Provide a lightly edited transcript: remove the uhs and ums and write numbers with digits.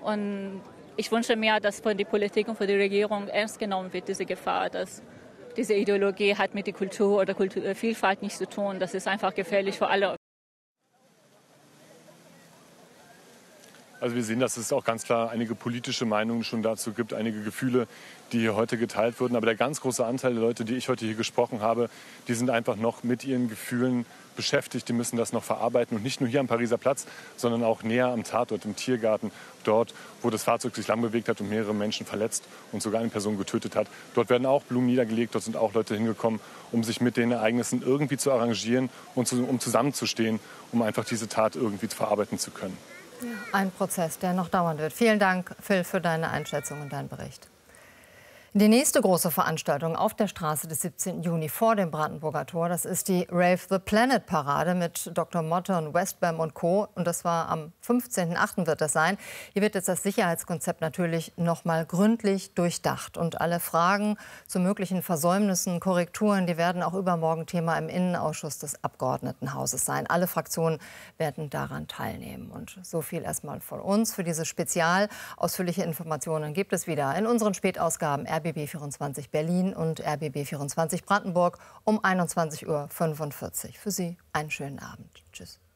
Und ich wünsche mir, dass von der Politik und von der Regierung ernst genommen wird, diese Gefahr, dass diese Ideologie hat mit der Kultur oder Kulturvielfalt nichts zu tun. Das ist einfach gefährlich für alle. Also wir sehen, dass es auch ganz klar einige politische Meinungen schon dazu gibt, einige Gefühle, die hier heute geteilt wurden. Aber der ganz große Anteil der Leute, die ich heute hier gesprochen habe, die sind einfach noch mit ihren Gefühlen beschäftigt. Die müssen das noch verarbeiten. Und nicht nur hier am Pariser Platz, sondern auch näher am Tatort, im Tiergarten, dort, wo das Fahrzeug sich lang bewegt hat und mehrere Menschen verletzt und sogar eine Person getötet hat. Dort werden auch Blumen niedergelegt. Dort sind auch Leute hingekommen, um sich mit den Ereignissen irgendwie zu arrangieren und um zusammenzustehen, um einfach diese Tat irgendwie verarbeiten zu können. Ein Prozess, der noch dauern wird. Vielen Dank, Phil, für deine Einschätzung und deinen Bericht. Die nächste große Veranstaltung auf der Straße des 17. Juni vor dem Brandenburger Tor, das ist die Rave the Planet Parade mit Dr. Motte und Westbam und Co. Und das war am 15.08. wird das sein. Hier wird jetzt das Sicherheitskonzept natürlich noch mal gründlich durchdacht. Und alle Fragen zu möglichen Versäumnissen, Korrekturen, die werden auch übermorgen Thema im Innenausschuss des Abgeordnetenhauses sein. Alle Fraktionen werden daran teilnehmen. Und so viel erstmal von uns für dieses Spezial. Ausführliche Informationen gibt es wieder in unseren Spätausgaben RBB24 Berlin und RBB24 Brandenburg um 21:45 Uhr. Für Sie einen schönen Abend. Tschüss.